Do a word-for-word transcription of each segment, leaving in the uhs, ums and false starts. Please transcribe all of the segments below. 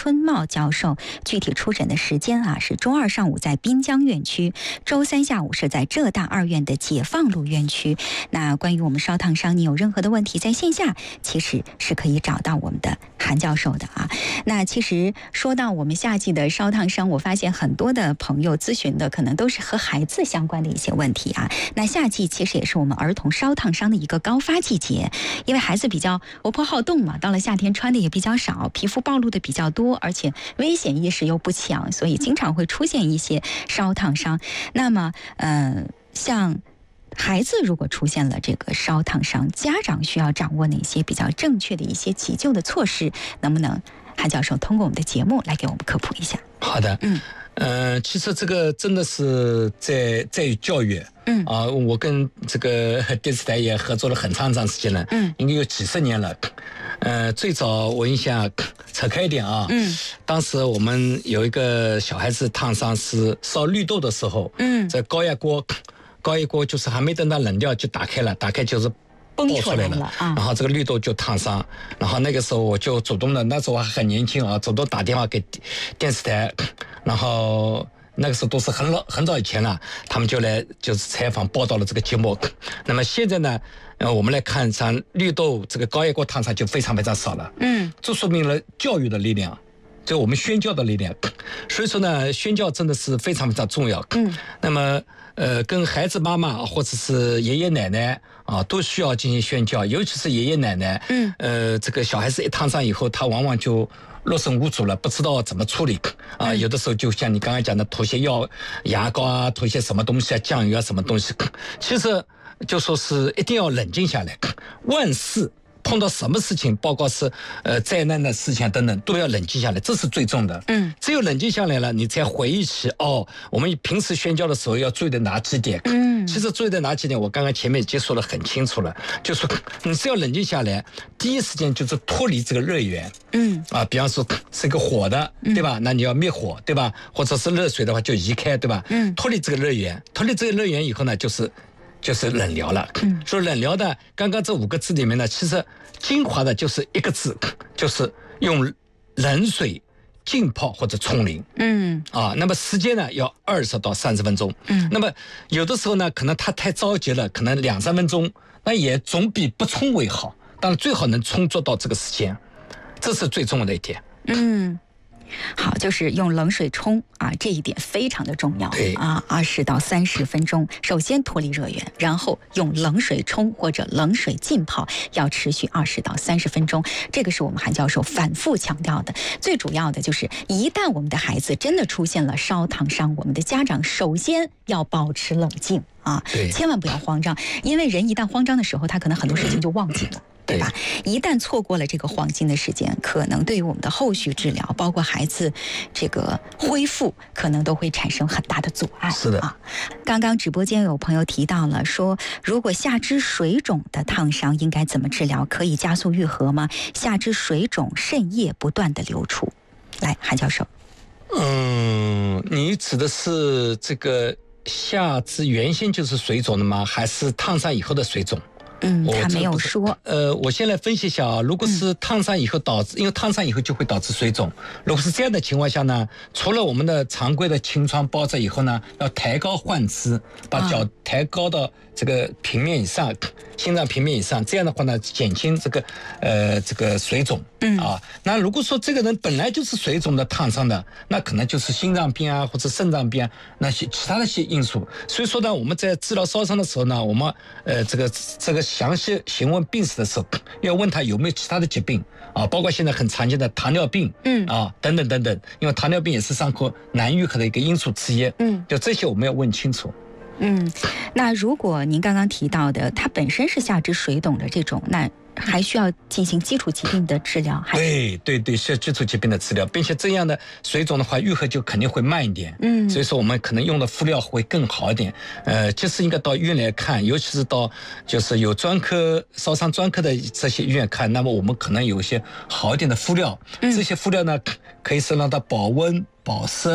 春茂教授。具体出诊的时间啊，是周二上午在滨江院区，周三下午是在浙大二院的解放路院区。那关于我们烧烫伤，你有任何的问题，在线下其实是可以找到我们的韩教授的啊。那其实说到我们夏季的烧烫伤，我发现很多的朋友咨询的可能都是和孩子相关的一些问题啊。那夏季其实也是我们儿童烧烫伤的一个高发季节，因为孩子比较活泼好动嘛，到了夏天穿的也比较少，皮肤暴露的比较多，而且危险意识又不强，所以经常会出现一些烧烫伤。那么呃，像孩子如果出现了这个烧烫伤，家长需要掌握哪些比较正确的一些急救的措施？能不能韩教授通过我们的节目来给我们科普一下？ 好的，嗯，呃，其实这个真的是在在于教育，嗯啊，我跟这个电视台也合作了很长很长时间了，嗯，应该有几十年了。呃，最早我印象扯开一点啊，嗯，当时我们有一个小孩子烫伤是烧绿豆的时候，嗯，在高压锅，高压锅就是还没等它冷掉就打开了，打开就是爆出来了，了啊、然后这个绿豆就烫伤，然后那个时候我就主动的，那时候我还很年轻啊，主动打电话给电视台，然后那个时候都是很老很早以前了，他们就来就是采访报道了这个节目。那么现在呢，呃，我们来看像绿豆这个高压锅烫伤就非常非常少了，嗯，这说明了教育的力量，就我们宣教的力量。所以说呢，宣教真的是非常非常重要，嗯，那么。呃，跟孩子妈妈或者是爷爷奶奶啊，都需要进行宣教，尤其是爷爷奶奶。嗯，呃，这个小孩子一烫伤以后，他往往就六神无主了，不知道怎么处理啊。嗯、有的时候就像你刚才讲的，涂些药、牙膏啊，涂些什么东西啊，酱油啊，什么东西。其实就说是一定要冷静下来，万事。碰到什么事情，包括是呃灾难的事情等等，都要冷静下来，这是最重的。嗯，只有冷静下来了，你才回忆起哦，我们平时宣教的时候要注意的哪几点。嗯，其实注意的哪几点，我刚刚前面已经说得很清楚了，就说你只要冷静下来，第一时间就是脱离这个热源。嗯，啊，比方说是个火的，对吧？那你要灭火，对吧？或者是热水的话就移开，对吧？嗯，脱离这个热源，脱离这个热源以后呢，就是。就是冷疗了。嗯，说冷疗的，刚刚这五个字里面呢，其实精华的就是一个字，就是用冷水浸泡或者冲淋。嗯，啊，那么时间呢要二十到三十分钟。嗯，那么有的时候呢，可能他太着急了，可能两三分钟，那也总比不冲为好。当然最好能冲做到这个时间，这是最重要的一点。嗯。 好，就是用冷水冲啊，这一点非常的重要啊，二十到三十分钟，首先脱离热源，然后用冷水冲或者冷水浸泡，要持续二十到三十分钟。这个是我们韩教授反复强调的。最主要的就是，一旦我们的孩子真的出现了烧烫伤，我们的家长首先要保持冷静啊，千万不要慌张，因为人一旦慌张的时候，他可能很多事情就忘记了。对吧？一旦错过了这个黄金的时间，可能对于我们的后续治疗，包括孩子这个恢复，可能都会产生很大的阻碍。 是的啊，刚刚直播间有朋友提到了，说如果下肢水肿的烫伤应该怎么治疗？可以加速愈合吗？下肢水肿，渗液不断的流出。来，韩教授。 嗯，你指的是这个下肢原先就是水肿的吗？还是烫伤以后的水肿？ 嗯，他没有说。 呃，我先来分析一下啊。如果是烫伤以后导致，嗯、因为烫伤以后就会导致水肿。如果是这样的情况下呢，除了我们的常规的清创包扎以后呢，要抬高患肢，把脚抬高到这个平面以上，心脏平面以上，这样的话呢，减轻这个呃这个水肿。嗯啊，那如果说这个人本来就是水肿的烫伤的，那可能就是心脏病啊或者肾脏病啊那些其他的一些因素。所以说呢，我们在治疗烧伤的时候呢，我们呃这个这个详细询问病史的时候，要问他有没有其他的疾病啊，包括现在很常见的糖尿病，嗯啊等等等等，因为糖尿病也是伤口难愈合的一个因素之一。嗯，就这些我们要问清楚。 嗯，那如果您刚刚提到的，它本身是下肢水肿的这种，那还需要进行基础疾病的治疗？还对对对，需要基础疾病的治疗，并且这样的水肿的话，愈合就肯定会慢一点。嗯，所以说我们可能用的敷料会更好一点。呃，其实应该到医院来看，尤其是到就是有专科烧伤专科的这些医院看，那么我们可能有一些好一点的敷料。嗯，这些敷料呢，可以是让它保温保湿。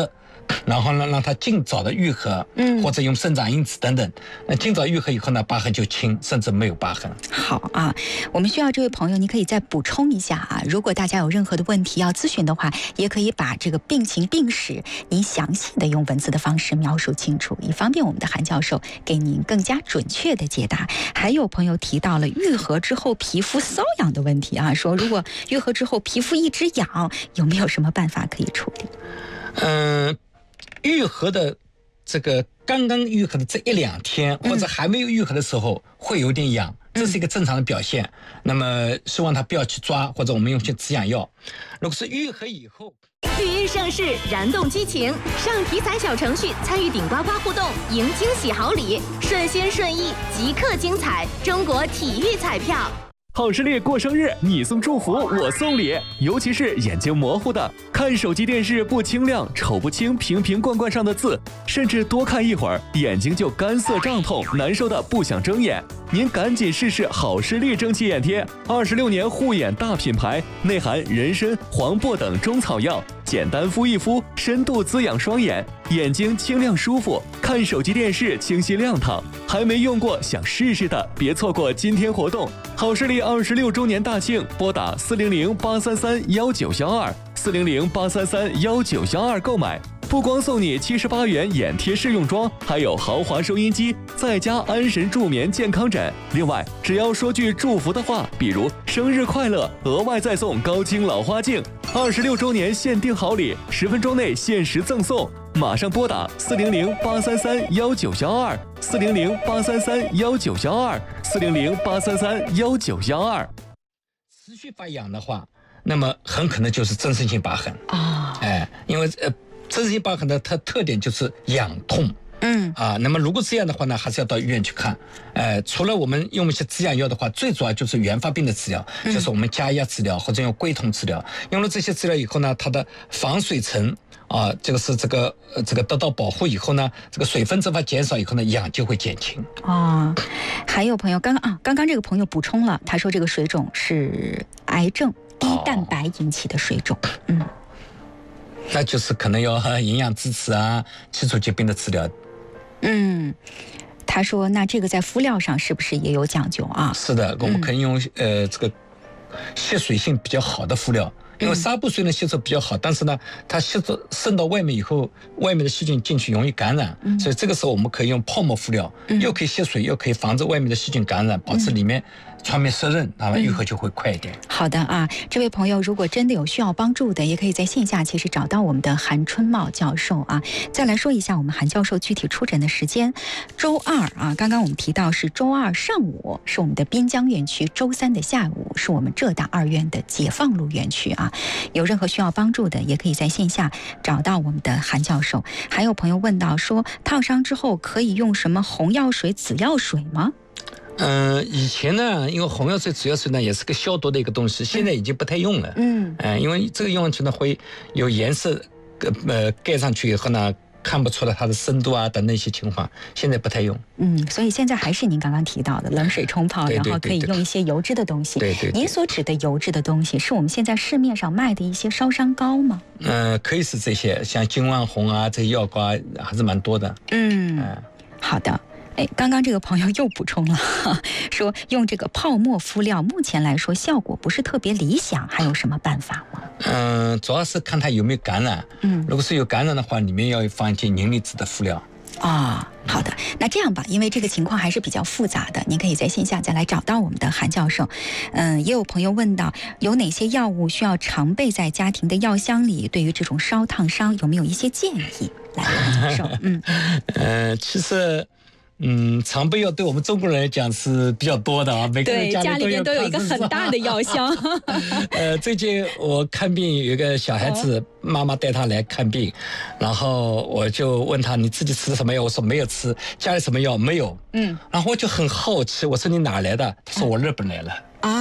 然后呢让它尽早的愈合，嗯，或者用生长因子等等，那尽早愈合以后呢，疤痕就轻，甚至没有疤痕。 好啊，我们需要这位朋友，你可以再补充一下啊。如果大家有任何的问题要咨询的话，也可以把这个病情病史您详细的用文字的方式描述清楚，以方便我们的韩教授给您更加准确的解答。还有朋友提到了愈合之后皮肤瘙痒的问题啊，说如果愈合之后皮肤一直痒，有没有什么办法可以处理？ 嗯、呃，愈合的这个刚刚愈合的这一两天，或者还没有愈合的时候，嗯、会有点痒，这是一个正常的表现。嗯、那么希望他不要去抓，或者我们用些止痒药。如果是愈合以后， 体育盛世，燃动激情，上体彩小程序参与顶呱呱互动，赢惊喜好礼，顺心顺意，即刻精彩！中国体育彩票。 好视力过生日，你送祝福，我送礼。尤其是眼睛模糊的，看手机电视不清亮，瞅不清瓶瓶罐罐上的字，甚至多看一会儿，眼睛就干涩胀痛，难受的不想睁眼。您赶紧试试好视力蒸汽眼贴，二十六年护眼大品牌，内含人参、黄柏等中草药，简单敷一敷，深度滋养双眼，眼睛清亮舒服，看手机电视清晰亮堂。还没用过想试试的，别错过今天活动。好视力二十六周年大庆，拨打四零零八三三幺九幺二四零零八三三幺九幺二购买。不光送你七十八元眼贴试用装，还有豪华收音机，再加安神助眠健康枕。另外，只要说句祝福的话，比如生日快乐，额外再送高清老花镜。二十六周年限定好礼，十分钟内限时赠送。马上拨打四零零八三三幺九幺二四零零八三三幺九幺二四零零八三三幺九幺二。 持续发痒的话，那么很可能就是增生性疤痕啊、哦。哎，因为呃，增生性疤痕的它特点就是痒痛。嗯啊，那么如果这样的话呢，还是要到医院去看。呃，除了我们用一些止痒药的话，最主要就是原发病的治疗，嗯、就是我们加压治疗或者用硅酮治疗。用了这些治疗以后呢，它的防水层啊，这个是这个呃这个得到保护以后呢，这个水分蒸发减少以后呢，痒就会减轻。 哦，还有朋友刚刚啊，刚刚这个朋友补充了，他说这个水肿是癌症低蛋白引起的水肿。哦、嗯。 那就是可能要营养支持啊，基础疾病的治疗。 嗯，他说，那这个在敷料上是不是也有讲究啊？ 是的，我们可以用、嗯、呃这个吸水性比较好的敷料，因为纱布虽然吸收比较好，但是呢，它吸收渗到外面以后，外面的细菌进去容易感染，嗯、所以这个时候我们可以用泡沫敷料，嗯、又可以吸水，又可以防止外面的细菌感染，保持里面传媒湿润，那么愈合就会快一点。 嗯、好的啊，这位朋友如果真的有需要帮助的，也可以在线下其实找到我们的韩春茂教授啊。再来说一下我们韩教授具体出诊的时间，周二啊，刚刚我们提到是周二上午是我们的滨江院区，周三的下午是我们浙大二院的解放路院区啊。有任何需要帮助的，也可以在线下找到我们的韩教授。还有朋友问到说，烫伤之后可以用什么红药水、紫药水吗？ 嗯、呃，以前呢，因为红药水、紫药水呢也是个消毒的一个东西，现在已经不太用了。嗯，呃、因为这个用上去呢会有颜色，呃，盖上去以后呢看不出来它的深度啊等那些情况，现在不太用。 嗯，所以现在还是您刚刚提到的冷水冲泡， 对对对对， 然后可以用一些油脂的东西。 对 对, 对, 对。 您所指的油脂的东西，是我们现在市面上卖的一些烧伤膏吗？ 嗯、呃，可以是这些，像金万红啊这些药膏还是蛮多的。 嗯，呃、好的。哎，刚刚这个朋友又补充了，说用这个泡沫敷料，目前来说效果不是特别理想，还有什么办法吗？ 嗯、呃，主要是看它有没有感染。嗯，如果是有感染的话，里面要放一些磷离子的敷料。 啊、哦，好的，那这样吧，因为这个情况还是比较复杂的，您可以在线下再来找到我们的韩教授。嗯，也有朋友问到，有哪些药物需要常备在家庭的药箱里？对于这种烧烫伤，有没有一些建议？来，韩教授，嗯， 呃，其实。嗯，常备药对我们中国人来讲是比较多的啊，每个人家里都有都有一个很大的药箱。 呃，最近我看病有一个小孩子，哦、妈妈带他来看病，然后我就问他你自己吃的什么药？我说没有吃。家里什么药？没有。嗯，然后我就很好奇，我说你哪来的？他说我日本来了。 啊，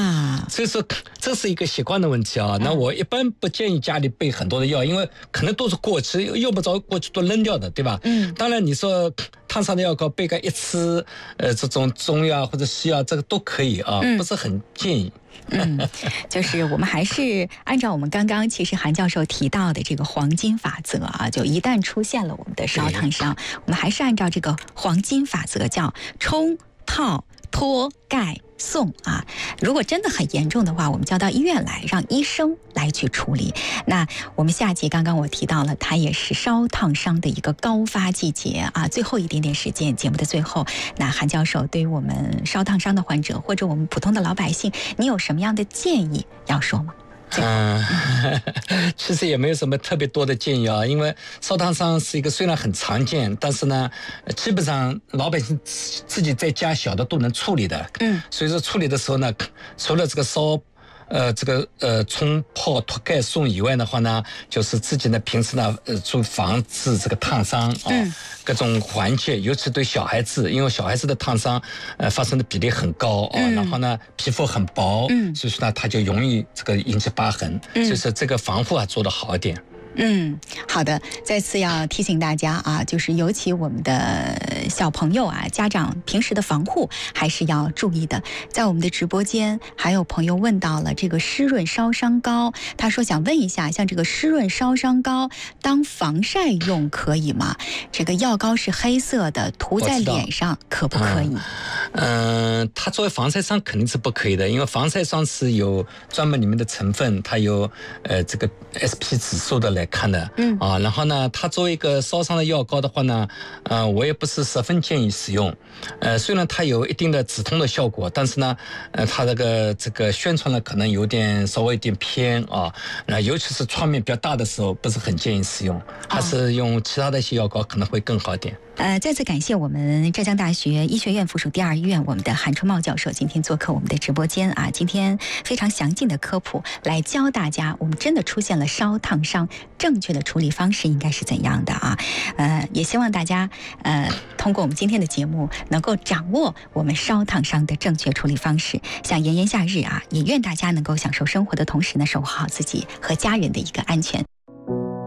啊。 所以说这是一个习惯的问题啊。那我一般不建议家里备很多的药，因为可能都是过期，用不着过去都扔掉的，对吧？嗯。当然你说烫伤的药膏备个一次，呃，这种中药或者西药，这个都可以啊，嗯、不是很建议。 嗯，就是我们还是按照我们刚刚其实韩教授提到的这个黄金法则啊，就一旦出现了我们的烧烫伤，我们还是按照这个黄金法则，叫冲泡脱盖送啊。如果真的很严重的话，我们就要到医院来，让医生来去处理。那我们下集刚刚我提到了，它也是烧烫伤的一个高发季节啊。最后一点点时间，节目的最后，那韩教授对于我们烧烫伤的患者或者我们普通的老百姓，你有什么样的建议要说吗？ 嗯，其实也没有什么特别多的建议啊，因为烧烫伤是一个虽然很常见，但是呢，基本上老百姓自己在家小的都能处理的。嗯，所以说处理的时候呢，除了这个烧。呃，这个呃，冲泡脱盖送以外的话呢，就是自己呢平时呢，呃，做防治这个烫伤啊、哦嗯，各种缓解，尤其对小孩子，因为小孩子的烫伤，呃，发生的比例很高啊、嗯哦，然后呢，皮肤很薄，嗯，所以说呢，它就容易这个引起疤痕，嗯、所以说这个防护啊做得好一点。 嗯，好的，再次要提醒大家啊，就是尤其我们的小朋友啊，家长平时的防护还是要注意的。在我们的直播间，还有朋友问到了这个湿润烧伤膏，他说想问一下，像这个湿润烧伤膏当防晒用可以吗？这个药膏是黑色的，涂在脸上可不可以？ 嗯、呃，它作为防晒霜肯定是不可以的，因为防晒霜是有专门里面的成分，它有呃这个 S P 指数的来看的，嗯啊，然后呢，它作为一个烧伤的药膏的话呢，呃，我也不是十分建议使用。呃，虽然它有一定的止痛的效果，但是呢，呃，它这个这个宣传呢可能有点稍微有点偏啊，那尤其是创面比较大的时候，不是很建议使用，还是用其他的一些药膏可能会更好一点。 呃，再次感谢我们浙江大学医学院附属第二医院我们的韩春茂教授今天做客我们的直播间啊，今天非常详尽的科普来教大家，我们真的出现了烧烫伤，正确的处理方式应该是怎样的啊？呃，也希望大家呃通过我们今天的节目能够掌握我们烧烫伤的正确处理方式。像炎炎夏日啊，也愿大家能够享受生活的同时呢，守护好自己和家人的一个安全。